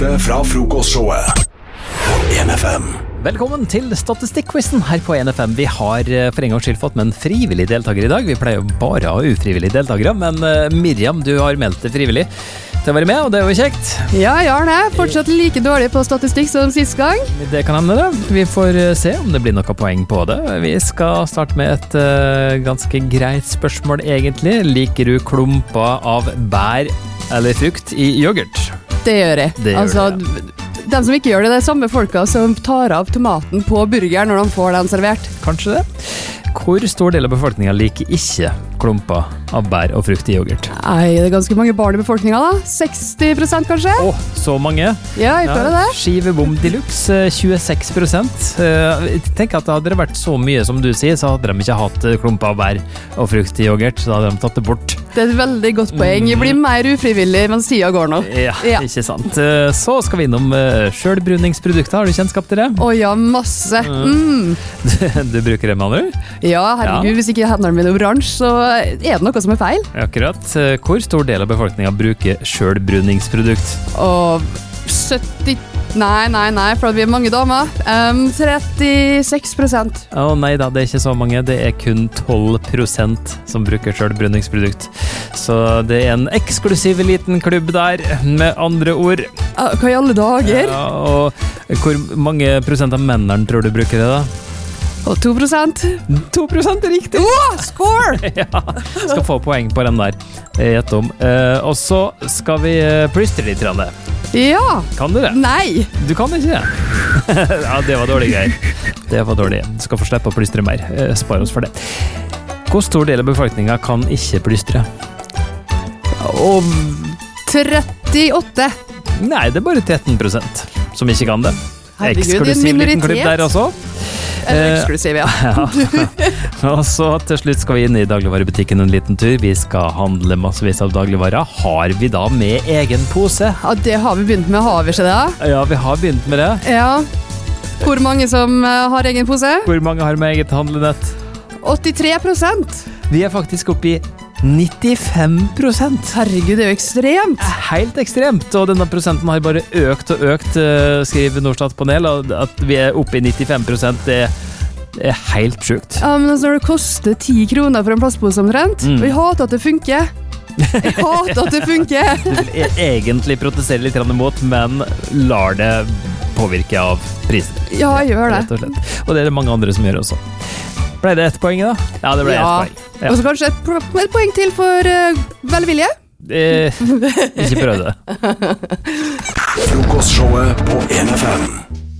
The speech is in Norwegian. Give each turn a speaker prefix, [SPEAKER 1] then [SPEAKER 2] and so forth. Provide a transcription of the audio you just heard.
[SPEAKER 1] Fra frokostshowet på 1FM.
[SPEAKER 2] Velkommen til Statistikkquizen her på 1FM. Vi har for en gangs skyld fått med en frivillig deltaker i dag. Vi pleier jo bare å ha ufrivillige deltakere, men Miriam, du har meldt deg frivillig til å være med, og det er jo kjekt.
[SPEAKER 3] Ja, jeg har det. Fortsatt like dårlig på statistikk som sist gang.
[SPEAKER 2] Det kan hende det. Vi får se om det blir noe poeng på det. Vi skal starte med et ganske greit spørsmål egentlig. Liker du klumper av bær eller frukt i yoghurt?
[SPEAKER 3] Det gjør jeg. De som ikke gjør det, det er samme folka som tar av tomaten på burger når de får den servert.
[SPEAKER 2] Kanskje det. Hvor stor del av befolkningen liker ikke klumper av bær og frukt i yoghurt?
[SPEAKER 3] Nei, det er ganske mange barn i befolkningen da. 60% kanskje?
[SPEAKER 2] Så mange?
[SPEAKER 3] Ja, jeg føler det.
[SPEAKER 2] Skivebom deluxe, 26%. Jeg tenker at det hadde vært så mye som du sier, så hadde de ikke hatt klumper av bær og frukt i yoghurt, så hadde de tatt det bort.
[SPEAKER 3] Det er et veldig godt poeng. Jeg blir mer ufrivillig mens tiden går nå.
[SPEAKER 2] Ja, ikke sant. Så skal vi innom selvbruningsprodukter. Har du kjennskap til det?
[SPEAKER 3] Ja, masse.
[SPEAKER 2] Du bruker det med andre?
[SPEAKER 3] Ja, herregud, hvis ikke hendene mine er oransje, så er det noe som er feil.
[SPEAKER 2] Akkurat. Hvor stor del av befolkningen bruker selvbruningsprodukt?
[SPEAKER 3] Og 70... Nei, for vi er mange damer. 36%.
[SPEAKER 2] Nei da, det er ikke så mange. Det er kun 12% som bruker selvbruningsprodukt. Så det er en eksklusiv liten klubb der, med andre ord.
[SPEAKER 3] Hva i alle dager?
[SPEAKER 2] Ja, og hvor mange prosent av mennene tror du bruker det da?
[SPEAKER 3] Og 2%.
[SPEAKER 2] 2% er riktig!
[SPEAKER 3] Score!
[SPEAKER 2] Ja, skal få poeng på den der. Gjett om. Og så skal vi plystre litt.
[SPEAKER 3] Ja.
[SPEAKER 2] Kan du det?
[SPEAKER 3] Nei.
[SPEAKER 2] Du kan ikke det? Ja, det var dårlig greier. Det var dårlig. Du skal få slippe å plystre mer. Spar oss for det. Hvor stor del av befolkningen kan ikke plystre?
[SPEAKER 3] Og 38.
[SPEAKER 2] Nei, det er bare 13% som ikke kan det.
[SPEAKER 3] Herregud,
[SPEAKER 2] eksklusiv liten klubb der også.
[SPEAKER 3] Eksklusiv, ja.
[SPEAKER 2] Og så til slutt skal vi inn i dagligvarebutikken en liten tur. Vi skal handle massevis av dagligvarer. Har vi da med egen pose?
[SPEAKER 3] Ja, det har vi begynt med. Har vi ikke det?
[SPEAKER 2] Ja, vi har begynt med det.
[SPEAKER 3] Ja. Hvor mange som har egen pose?
[SPEAKER 2] Hvor mange har med eget handlenett?
[SPEAKER 3] 83%.
[SPEAKER 2] Vi er faktisk oppe i 95%.
[SPEAKER 3] Herregud, det er jo ekstremt.
[SPEAKER 2] Helt ekstremt, og denne prosenten har bare økt og økt, skriver Norstat Panel, og at vi er oppe i 95%, det er helt sjukt.
[SPEAKER 3] Ja, men når det koster 10 kroner for en plastpose omtrent, og jeg hater at det funker. Jeg hater at det funker.
[SPEAKER 2] Du vil egentlig protestere litt imot, men lar det påvirke av prisen.
[SPEAKER 3] Ja, jeg gjør det.
[SPEAKER 2] Rett og slett. Og det er det mange andre som gjør også. Ble det 1 poeng da? Ja, det ble 1 poeng. Ja.
[SPEAKER 3] Og så kanskje et poeng til for velvilje?
[SPEAKER 2] Ikke prøv det.
[SPEAKER 1] Frokostshowet på 1FM.